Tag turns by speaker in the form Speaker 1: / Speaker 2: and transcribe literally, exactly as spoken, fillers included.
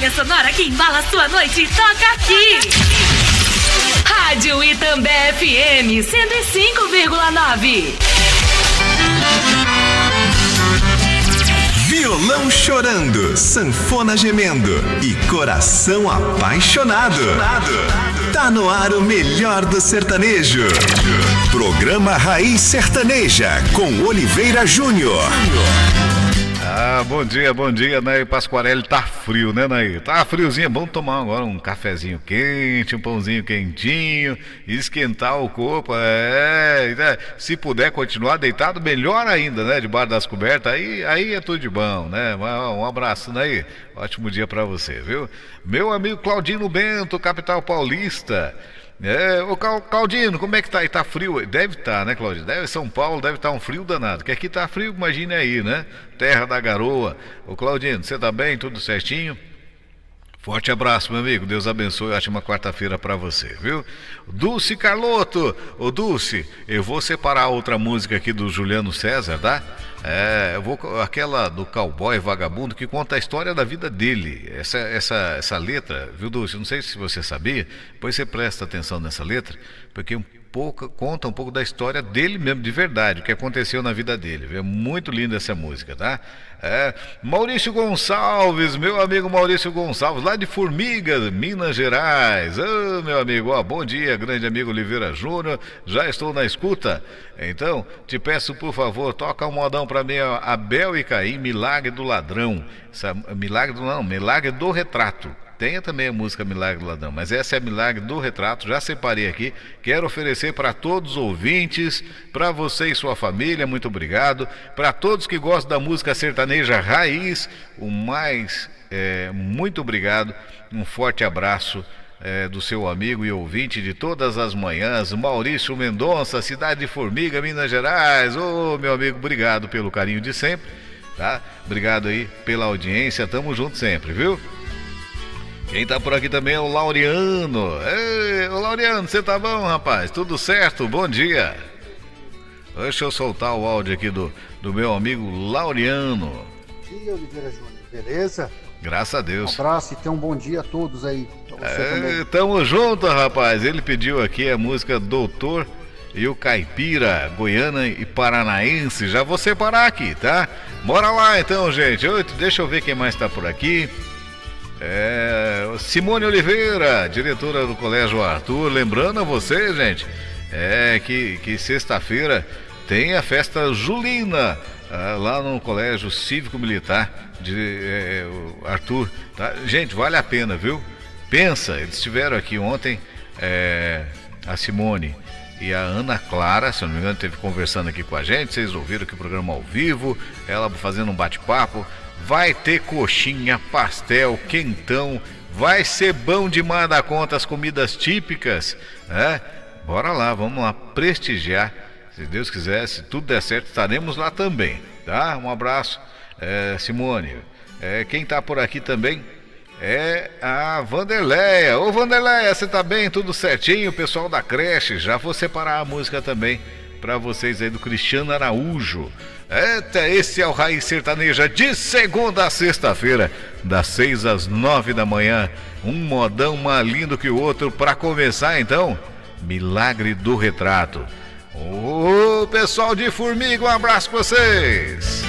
Speaker 1: trilha sonora que embala sua noite toca aqui. Rádio Itambé F M cento e cinco vírgula nove.
Speaker 2: Violão chorando, sanfona gemendo e coração apaixonado. Tá no ar o melhor do sertanejo. Programa Raiz Sertaneja com Oliveira Júnior.
Speaker 3: Ah, bom dia, bom dia, Nair Pasquarelli. Tá frio, né, Nair? Tá friozinho, vamos tomar agora um cafezinho quente, um pãozinho quentinho, esquentar o corpo, é, é, se puder continuar deitado, melhor ainda, né, debaixo das cobertas, aí, aí é tudo de bom, né, um abraço, Nair, ótimo dia pra você, viu? Meu amigo Claudino Bento, capital paulista. É, ô Claudino, como é que tá aí? Tá frio? Deve estar, tá, né, Claudino? Deve, São Paulo deve estar tá um frio danado, que aqui tá frio, imagine aí, né? Terra da garoa. Ô Claudino, você tá bem? Tudo certinho? Forte abraço, meu amigo. Deus abençoe. Ótima quarta-feira pra você, viu? Dulce Carlotto. Ô Dulce, eu vou separar outra música aqui do Juliano César, tá? É, eu vou aquela do cowboy vagabundo que conta a história da vida dele. Essa, essa, essa letra, viu, Dulce? Não sei se você sabia, depois você presta atenção nessa letra, porque um pouco, conta um pouco da história dele mesmo, de verdade, o que aconteceu na vida dele. É muito linda essa música, tá? É, Maurício Gonçalves, meu amigo Maurício Gonçalves, lá de Formigas, Minas Gerais. Ô, meu amigo, ó, bom dia, grande amigo Oliveira Júnior, já estou na escuta. Então, te peço, por favor, toca um modão pra mim, ó, Abel e Caim, Milagre do Ladrão. Essa, milagre do não, Milagre do Retrato. Tenha também a música Milagre do Ladrão, mas essa é Milagre do Retrato, já separei aqui, quero oferecer para todos os ouvintes, para você e sua família, muito obrigado, para todos que gostam da música sertaneja raiz, o mais, é, muito obrigado, um forte abraço é, do seu amigo e ouvinte de todas as manhãs, Maurício Mendonça, cidade de Formiga, Minas Gerais. Ô, meu amigo, obrigado pelo carinho de sempre, tá? Obrigado aí pela audiência, tamo junto sempre, viu? Quem tá por aqui também é o Laureano. Ei, ô Laureano, você tá bom, rapaz? Tudo certo? Bom dia. Deixa eu soltar o áudio aqui do, do meu amigo Laureano.
Speaker 4: Bom dia, Oliveira Júnior. Beleza?
Speaker 3: Graças a Deus.
Speaker 4: Um abraço e tenha um bom dia a todos aí.
Speaker 3: É, tamo junto, rapaz. Ele pediu aqui a música Doutor e o Caipira, Goiana e Paranaense. Já vou separar aqui, tá? Bora lá então, gente. Eu, deixa eu ver quem mais tá por aqui. É, Simone Oliveira, diretora do Colégio Arthur, lembrando a você, gente, é que, que sexta-feira tem a festa julina ah, lá no Colégio Cívico Militar de é, Arthur, tá? Gente, vale a pena, viu? Pensa, eles estiveram aqui ontem, é, a Simone e a Ana Clara, se não me engano, esteve conversando aqui com a gente, vocês ouviram aqui o programa ao vivo, ela fazendo um bate-papo. Vai ter coxinha, pastel, quentão, vai ser bom demais da conta as comidas típicas, né? Bora lá, vamos lá prestigiar, se Deus quiser, se tudo der certo, estaremos lá também, tá? Um abraço, é, Simone. É, quem tá por aqui também é a Vanderleia. Ô Vanderleia, você tá bem? Tudo certinho? O pessoal da creche, já vou separar a música também pra vocês aí do Cristiano Araújo. Eita, esse é o Raiz Sertaneja de segunda a sexta-feira, das seis às nove da manhã. Um modão mais lindo que o outro. Pra começar então, Milagre do Retrato. Ô pessoal de Formiga, um abraço pra vocês.